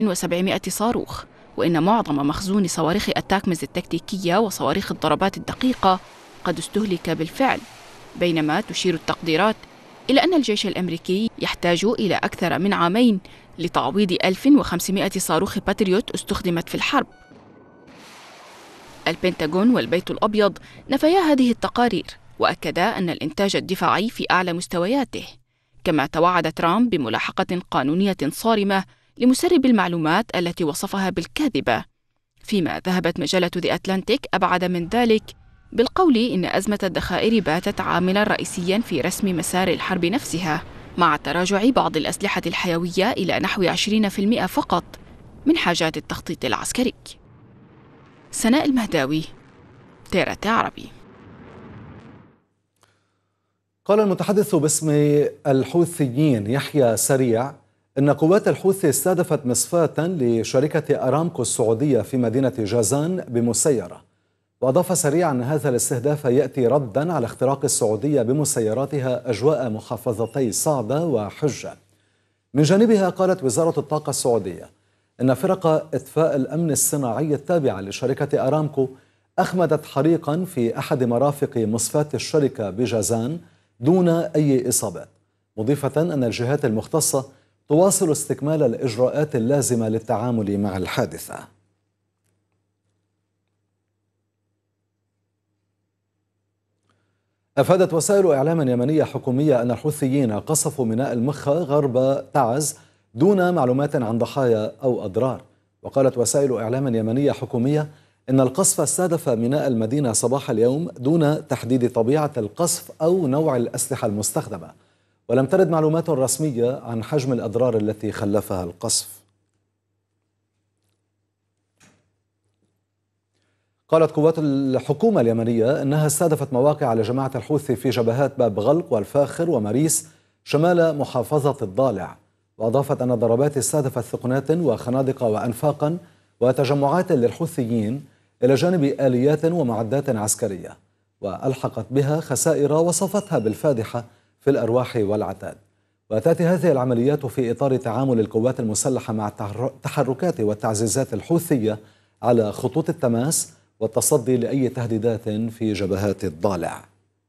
و700 صاروخ، وإن معظم مخزون صواريخ أتاكمز التكتيكية وصواريخ الضربات الدقيقة قد استهلك بالفعل، بينما تشير التقديرات إلى أن الجيش الأمريكي يحتاج إلى أكثر من عامين لتعويض 1500 صاروخ باتريوت استخدمت في الحرب. البنتاغون والبيت الأبيض نفيا هذه التقارير، وأكدا أن الإنتاج الدفاعي في أعلى مستوياته، كما توعد ترامب بملاحقة قانونية صارمة لمسرب المعلومات التي وصفها بالكاذبة، فيما ذهبت مجلة The Atlantic أبعد من ذلك بالقول إن أزمة الذخائر باتت عاملاً رئيسياً في رسم مسار الحرب نفسها، مع تراجع بعض الأسلحة الحيوية إلى نحو 20% فقط من حاجات التخطيط العسكري. سناء المهداوي، تيرة عربي. قال المتحدث باسم الحوثيين يحيى سريع إن قوات الحوثي استهدفت مصفاة لشركة أرامكو السعودية في مدينة جازان بمسيرة. وأضاف سريع أن هذا الاستهداف يأتي رداً على اختراق السعودية بمسيراتها أجواء محافظتي صعدة وحجة. من جانبها قالت وزارة الطاقة السعودية إن فرق إطفاء الأمن الصناعي التابعة لشركة أرامكو أخمدت حريقاً في أحد مرافق مصفاة الشركة بجازان دون أي إصابات، مضيفة أن الجهات المختصة تواصل استكمال الإجراءات اللازمة للتعامل مع الحادثة. أفادت وسائل إعلام يمنية حكومية أن الحوثيين قصفوا ميناء المخا غرب تعز دون معلومات عن ضحايا أو أضرار. وقالت وسائل إعلام يمنية حكومية إن القصف استهدف ميناء المدينة صباح اليوم دون تحديد طبيعة القصف أو نوع الأسلحة المستخدمة، ولم ترد معلومات رسمية عن حجم الأضرار التي خلفها القصف. قالت قوات الحكومة اليمنية أنها استهدفت مواقع لجماعة الحوثي في جبهات باب غلق والفاخر ومريس شمال محافظة الضالع. وأضافت أن الضربات استهدفت ثقنات وخنادق وأنفاقا وتجمعات للحوثيين إلى جانب آليات ومعدات عسكرية، وألحقت بها خسائر وصفتها بالفادحة في الأرواح والعتاد. وتأتي هذه العمليات في إطار تعامل القوات المسلحة مع التحركات والتعزيزات الحوثية على خطوط التماس والتصدي لأي تهديدات في جبهات الضالع.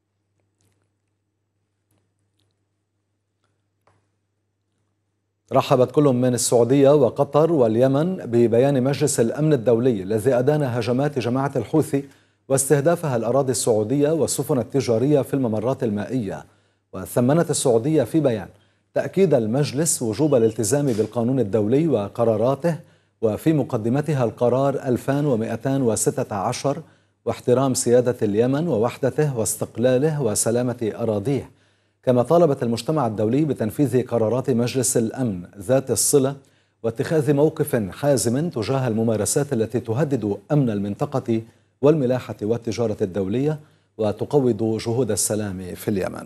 رحبت كل من السعودية وقطر واليمن ببيان مجلس الأمن الدولي الذي أدان هجمات جماعة الحوثي واستهدافها الأراضي السعودية والسفن التجارية في الممرات المائية. وثمنت السعودية في بيان تأكيد المجلس وجوب الالتزام بالقانون الدولي وقراراته، وفي مقدمتها القرار 2216 واحترام سيادة اليمن ووحدته واستقلاله وسلامة أراضيه. كما طالبت المجتمع الدولي بتنفيذ قرارات مجلس الأمن ذات الصلة واتخاذ موقف حازم تجاه الممارسات التي تهدد أمن المنطقة والملاحة والتجارة الدولية وتقوض جهود السلام في اليمن.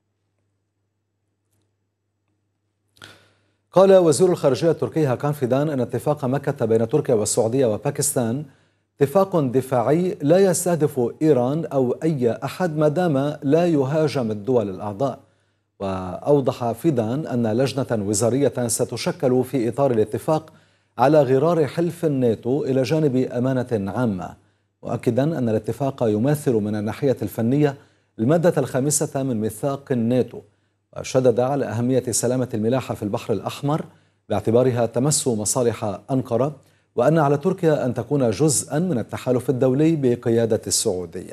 قال وزير الخارجية التركي هاكان فيدان أن اتفاق مكة بين تركيا والسعودية وباكستان اتفاق دفاعي لا يستهدف إيران أو أي أحد ما دام لا يهاجم الدول الأعضاء. وأوضح فيدان أن لجنة وزارية ستشكل في إطار الاتفاق على غرار حلف الناتو إلى جانب أمانة عامة، مؤكدا أن الاتفاق يمثل من الناحية الفنية المادة الخامسة من ميثاق الناتو، وشدد على أهمية سلامة الملاحة في البحر الأحمر باعتبارها تمس مصالح أنقرة، وأن على تركيا أن تكون جزءا من التحالف الدولي بقيادة السعودية.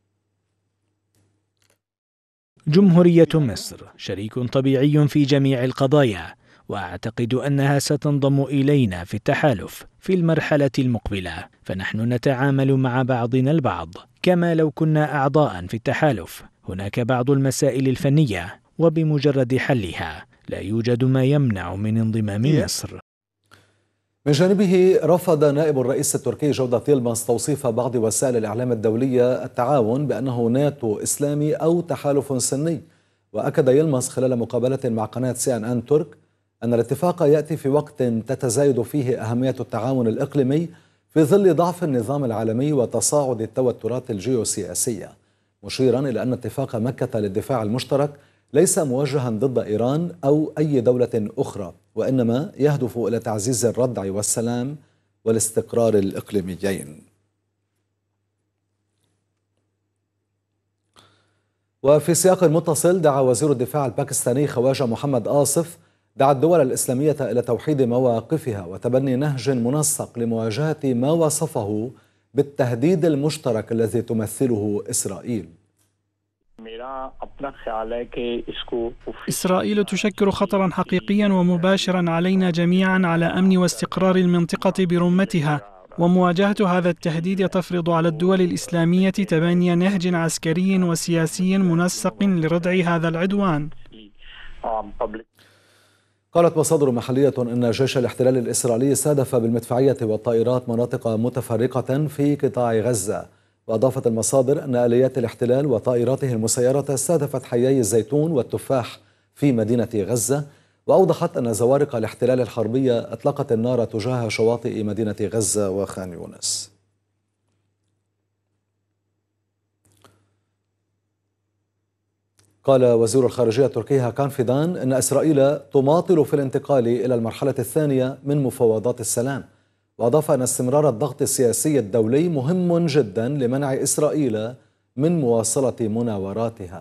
جمهورية مصر شريك طبيعي في جميع القضايا، وأعتقد أنها ستنضم إلينا في التحالف في المرحلة المقبلة، فنحن نتعامل مع بعضنا البعض كما لو كنا أعضاء في التحالف. هناك بعض المسائل الفنية وبمجرد حلها لا يوجد ما يمنع من انضمام مصر. من جانبه رفض نائب الرئيس التركي جودة يلماس توصيف بعض وسائل الإعلام الدولية التعاون بأنه ناتو إسلامي أو تحالف سني. وأكد يلماس خلال مقابلة مع قناة CNN ترك أن الاتفاق يأتي في وقت تتزايد فيه أهمية التعاون الإقليمي في ظل ضعف النظام العالمي وتصاعد التوترات الجيوسياسية، مشيرا إلى أن اتفاق مكة للدفاع المشترك ليس موجها ضد إيران أو أي دولة أخرى، وإنما يهدف إلى تعزيز الردع والسلام والاستقرار الإقليميين. وفي سياق متصل، دعا وزير الدفاع الباكستاني خواجة محمد آصف الدول الإسلامية إلى توحيد مواقفها وتبني نهج منسق لمواجهة ما وصفه بالتهديد المشترك الذي تمثله إسرائيل. إسرائيل تشكل خطرا حقيقيا ومباشرا علينا جميعا على أمن واستقرار المنطقة برمتها، ومواجهة هذا التهديد تفرض على الدول الإسلامية تبني نهج عسكري وسياسي منسق لردع هذا العدوان. قالت مصادر محلية أن جيش الاحتلال الإسرائيلي استهدف بالمدفعية والطائرات مناطق متفرقة في قطاع غزة. وأضافت المصادر أن آليات الاحتلال وطائراته المسيرة استهدفت حيي الزيتون والتفاح في مدينة غزة. وأوضحت أن زوارق الاحتلال الحربية أطلقت النار تجاه شواطئ مدينة غزة وخان يونس. قال وزير الخارجية التركي هاكان فيدان أن إسرائيل تماطل في الانتقال إلى المرحلة الثانية من مفاوضات السلام. وأضاف أن استمرار الضغط السياسي الدولي مهم جدا لمنع إسرائيل من مواصلة مناوراتها.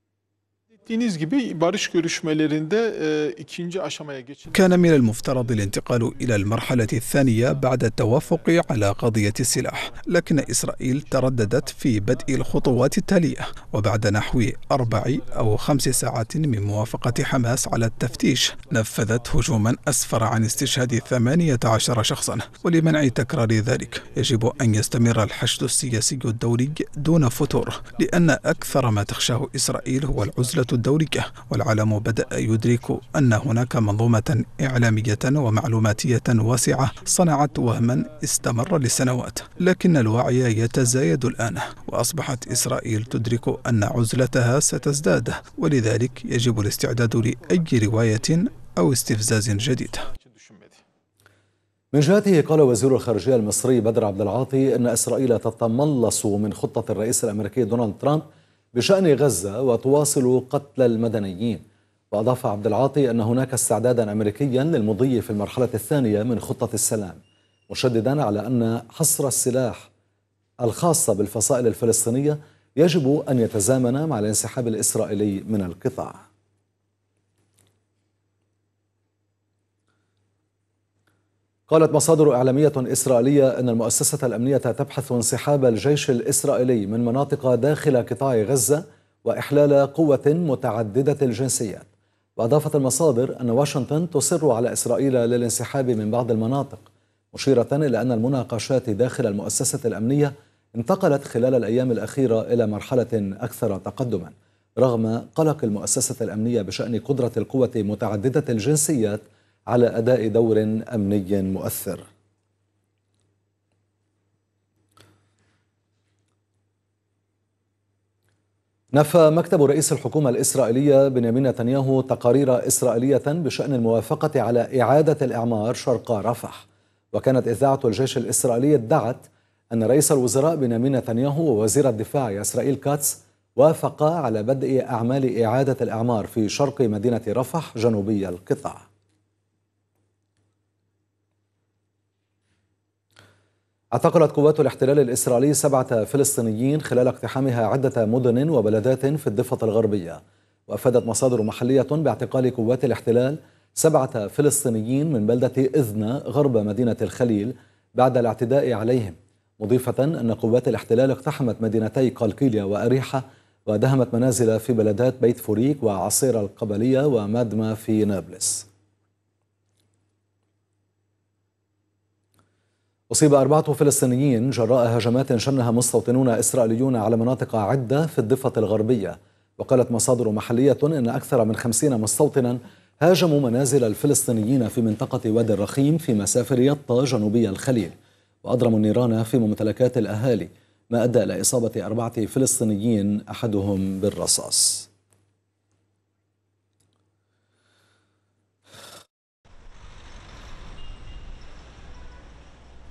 كان من المفترض الانتقال إلى المرحلة الثانية بعد التوافق على قضية السلاح، لكن إسرائيل ترددت في بدء الخطوات التالية. وبعد نحو 4 أو 5 ساعات من موافقة حماس على التفتيش، نفذت هجوما أسفر عن استشهاد 18 شخصا. ولمنع تكرار ذلك يجب أن يستمر الحشد السياسي الدولي دون فتور، لأن أكثر ما تخشاه إسرائيل هو العزلة الدولية. والعالم بدأ يدرك أن هناك منظومة إعلامية ومعلوماتية واسعة صنعت وهما استمر لسنوات، لكن الوعي يتزايد الآن، وأصبحت إسرائيل تدرك أن عزلتها ستزداد، ولذلك يجب الاستعداد لأي رواية أو استفزاز جديد. من جهته قال وزير الخارجية المصري بدر عبد العاطي أن إسرائيل تتملص من خطة الرئيس الأمريكي دونالد ترامب بشأن غزة وتواصل قتل المدنيين. وأضاف عبد العاطي أن هناك استعدادا أمريكيا للمضي في المرحلة الثانية من خطة السلام، مشددا على أن حصر السلاح الخاصة بالفصائل الفلسطينية يجب أن يتزامن مع الانسحاب الإسرائيلي من القطاع. قالت مصادر إعلامية إسرائيلية أن المؤسسة الأمنية تبحث انسحاب الجيش الإسرائيلي من مناطق داخل قطاع غزة وإحلال قوة متعددة الجنسيات. وأضافت المصادر أن واشنطن تصر على إسرائيل للانسحاب من بعض المناطق، مشيرة إلى أن المناقشات داخل المؤسسة الأمنية انتقلت خلال الأيام الأخيرة إلى مرحلة أكثر تقدما، رغم قلق المؤسسة الأمنية بشأن قدرة القوة متعددة الجنسيات على أداء دور أمني مؤثر. نفى مكتب رئيس الحكومة الإسرائيلية بنيامين نتنياهو تقارير إسرائيلية بشأن الموافقة على إعادة الإعمار شرق رفح. وكانت إذاعة الجيش الإسرائيلي ادعت أن رئيس الوزراء بنيامين نتنياهو ووزير الدفاع إسرائيل كاتس وافقا على بدء أعمال إعادة الإعمار في شرق مدينة رفح جنوبي القطاع. اعتقلت قوات الاحتلال الإسرائيلي 7 فلسطينيين خلال اقتحامها عدة مدن وبلدات في الضفة الغربية. وأفادت مصادر محلية باعتقال قوات الاحتلال 7 فلسطينيين من بلدة إذنة غرب مدينة الخليل بعد الاعتداء عليهم، مضيفة أن قوات الاحتلال اقتحمت مدينتي قلقيلية وأريحة ودهمت منازل في بلدات بيت فوريك وعصير القبلية ومادمة في نابلس. أصيب 4 فلسطينيين جراء هجمات شنها مستوطنون إسرائيليون على مناطق عدة في الضفة الغربية. وقالت مصادر محلية أن أكثر من 50 مستوطنا هاجموا منازل الفلسطينيين في منطقة وادي الرخيم في مسافر يطا جنوبي الخليل، وأضرموا النيران في ممتلكات الأهالي، ما أدى إلى إصابة 4 فلسطينيين أحدهم بالرصاص.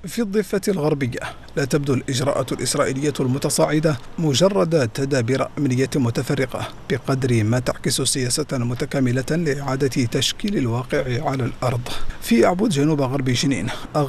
في الضفة الغربية لا تبدو الإجراءات الإسرائيلية المتصاعدة مجرد تدابير أمنية متفرقة بقدر ما تعكس سياسة متكاملة لإعادة تشكيل الواقع على الأرض. في أعبد جنوب غرب جنين